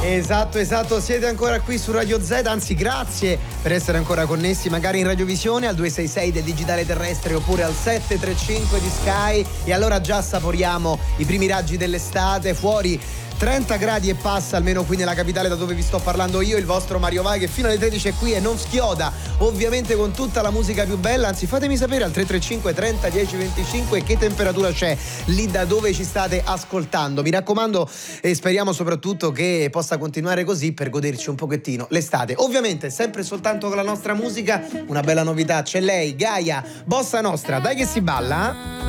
Esatto, siete ancora qui su Radio Z, anzi grazie per essere ancora connessi, magari in radiovisione al 266 del digitale terrestre oppure al 735 di Sky, e allora già saporiamo i primi raggi dell'estate. Fuori 30 gradi e passa, almeno qui nella capitale da dove vi sto parlando io, il vostro Mario Vai, che fino alle 13 è qui e non schioda, ovviamente con tutta la musica più bella. Anzi, fatemi sapere al 335 30 10 25 che temperatura c'è lì da dove ci state ascoltando. Mi raccomando, e speriamo soprattutto che possa continuare così per goderci un pochettino l'estate. Ovviamente sempre soltanto con la nostra musica. Una bella novità, c'è lei, Gaia, Bossa Nostra, dai che si balla.